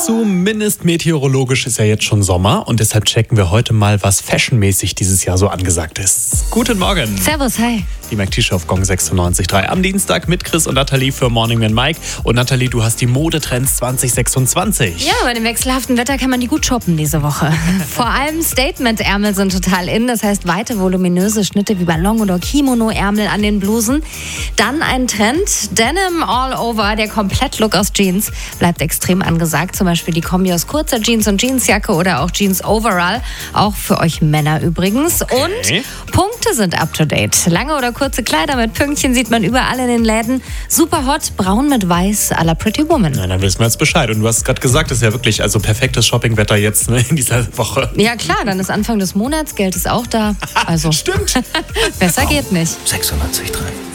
Zumindest meteorologisch ist ja jetzt schon Sommer und deshalb checken wir heute mal, was fashionmäßig dieses Jahr so angesagt ist. Guten Morgen. Servus, hi. Die McT-Show auf Gong 96.3 am Dienstag mit Chris und Nathalie für Morning with Mike. Und Nathalie, du hast die Modetrends 2026. Ja, bei dem wechselhaften Wetter kann man die gut shoppen diese Woche. Vor allem Statement-Ärmel sind total in, das heißt weite, voluminöse Schnitte wie Ballon- oder Kimono-Ärmel an den Blusen. Dann ein Trend, Denim all over, der Komplettlook aus Jeans bleibt extrem angesagt. Zum Beispiel die Kombi aus kurzer Jeans und Jeansjacke oder auch Jeans Overall. Auch für euch Männer übrigens. Okay. Und Punkte sind up to date. Lange oder kurze Kleider mit Pünktchen sieht man überall in den Läden. Super hot, braun mit weiß à la Pretty Woman. Na, dann wissen wir jetzt Bescheid. Und du hast gerade gesagt, das ist ja wirklich perfektes Shoppingwetter jetzt in dieser Woche. Ja klar, dann ist Anfang des Monats, Geld ist auch da. Also Stimmt. besser geht nicht. 96.3